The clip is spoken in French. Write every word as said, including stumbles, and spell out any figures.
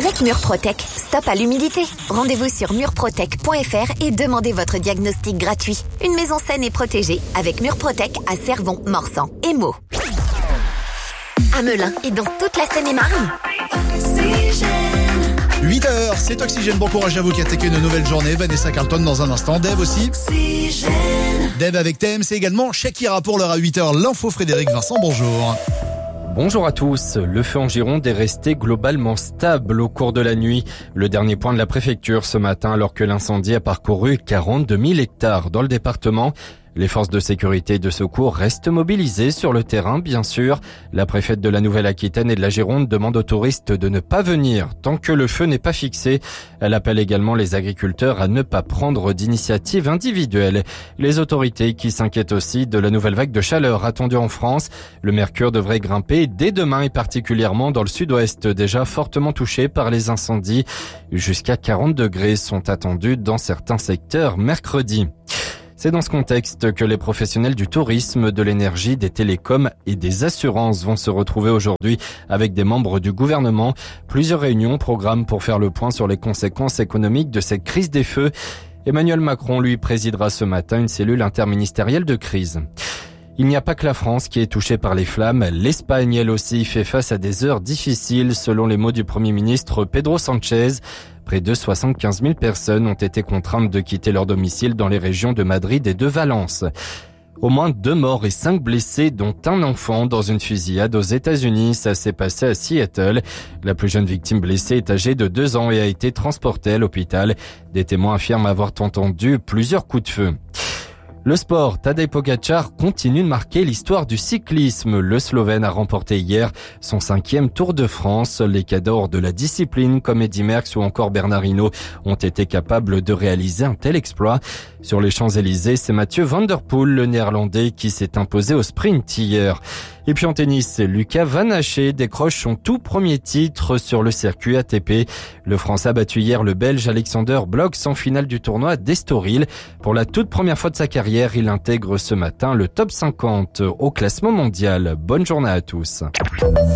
Avec Murprotec, stop à l'humidité. Rendez-vous sur murprotec point f r et demandez votre diagnostic gratuit. Une maison saine et protégée avec Murprotec à Cervon, Morsan et Meaux. À Melun et dans toute la Seine-et-Marne. huit heures, c'est Oxygène. Bon courage à vous qui attaquez une nouvelle journée. Vanessa Carlton dans un instant. Dave aussi. Oxygène. Dave avec T M, c'est également Shakira pour l'heure à huit heures. L'info Frédéric Vincent, bonjour. Bonjour à tous. Le feu en Gironde est resté globalement stable au cours de la nuit. Le dernier point de la préfecture ce matin alors que l'incendie a parcouru quarante-deux mille hectares dans le département. Les forces de sécurité et de secours restent mobilisées sur le terrain, bien sûr. La préfète de la Nouvelle-Aquitaine et de la Gironde demande aux touristes de ne pas venir tant que le feu n'est pas fixé. Elle appelle également les agriculteurs à ne pas prendre d'initiatives individuelles. Les autorités qui s'inquiètent aussi de la nouvelle vague de chaleur attendue en France. Le mercure devrait grimper dès demain et particulièrement dans le sud-ouest, déjà fortement touché par les incendies. Jusqu'à quarante degrés sont attendus dans certains secteurs mercredi. C'est dans ce contexte que les professionnels du tourisme, de l'énergie, des télécoms et des assurances vont se retrouver aujourd'hui avec des membres du gouvernement. Plusieurs réunions, programmes pour faire le point sur les conséquences économiques de cette crise des feux. Emmanuel Macron, lui, présidera ce matin une cellule interministérielle de crise. Il n'y a pas que la France qui est touchée par les flammes. L'Espagne, elle aussi, fait face à des heures difficiles, selon les mots du Premier ministre Pedro Sanchez. Près de soixante-quinze mille personnes ont été contraintes de quitter leur domicile dans les régions de Madrid et de Valence. Au moins deux morts et cinq blessés, dont un enfant dans une fusillade aux États-Unis. Ça s'est passé à Seattle. La plus jeune victime blessée est âgée de deux ans et a été transportée à l'hôpital. Des témoins affirment avoir entendu plusieurs coups de feu. Le sport, Tadej Pogačar continue de marquer l'histoire du cyclisme. Le Slovène a remporté hier son cinquième Tour de France. Les cadors de la discipline comme Eddy Merckx ou encore Bernard Hinault ont été capables de réaliser un tel exploit. Sur les Champs-Élysées, c'est Mathieu Van Der Poel, le néerlandais, qui s'est imposé au sprint hier. Et puis en tennis, Lucas Van Haché décroche son tout premier titre sur le circuit A T P. Le Français a battu hier le Belge Alexander Blocks en finale du tournoi d'Estoril. Pour la toute première fois de sa carrière, il intègre ce matin le top cinquante au classement mondial. Bonne journée à tous.